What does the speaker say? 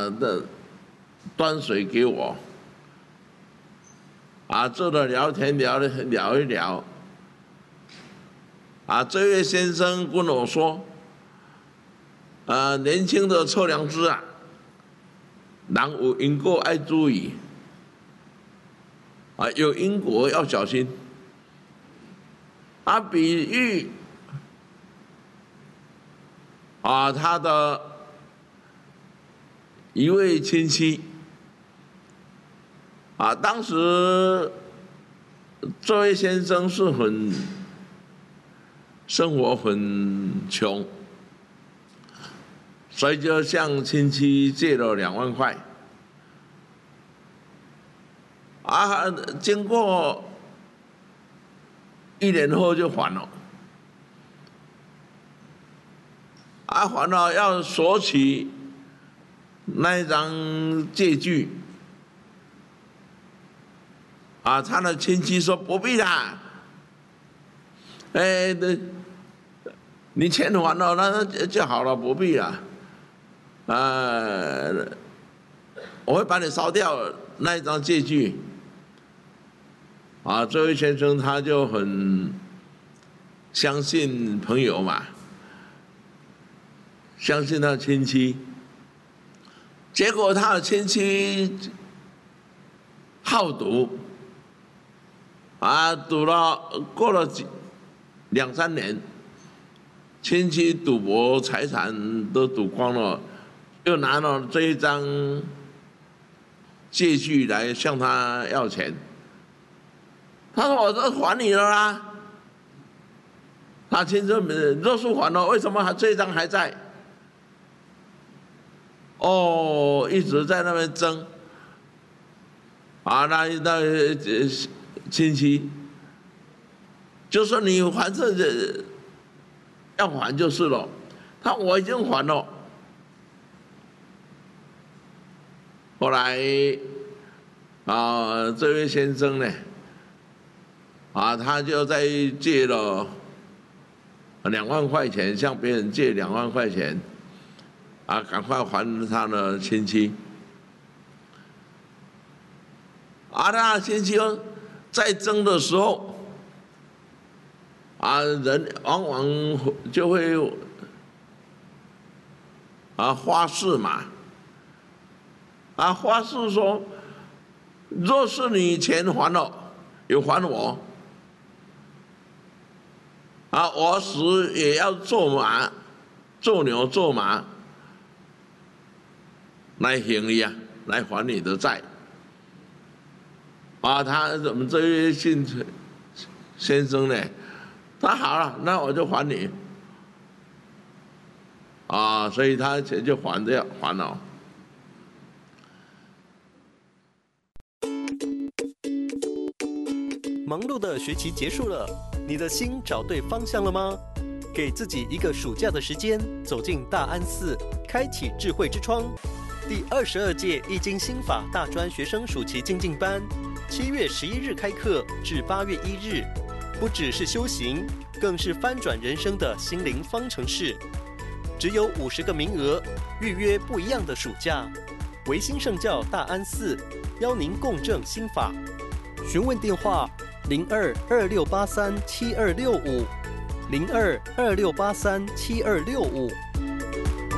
端水给我，坐着聊天聊一聊，这位先生跟我说，年轻的测量师人有因果要注意，有因果要小心，比喻他的一位亲戚，当时这位先生是生活很穷，所以就向亲戚借了2万块，经过1年后就还了，还了要索取那一张借据，他的亲戚说不必啦，你钱还了那就好了，不必啦，我会把你烧掉那一张借据。这位先生他就很相信朋友嘛，相信他亲戚，结果他的亲戚好赌，赌了过了2、3年，亲戚赌博财产都赌光了，又拿了这一张借据来向他要钱。他说：“我都还你了啦。”他亲戚若是还了，为什么这一张还在？一直在那边争。那亲戚就说：“你还这要还就是了。”我已经还了。后来这位先生呢？他就再借了2万块钱，向别人借2万块钱，赶快还他的亲戚。他的亲戚在争的时候，人往往就会发誓嘛，发誓说，若是你钱还了，有还我。我死也要做马、做牛、做马来行你来还你的债。我们这位先生呢，他好了，那我就还你。所以他钱就还了。 忙碌的学期结束了，你的心找对方向了吗？给自己一个暑假的时间，走进大安寺，开启智慧之窗。第22届易经心法大专学生暑期精进班，7月11日开课至8月1日，不只是修行，更是翻转人生的心灵方程式。只有50个名额，预约不一样的暑假。维新圣教大安寺邀您共振心法。询问电话：02-2683-7265，02-2683-7265。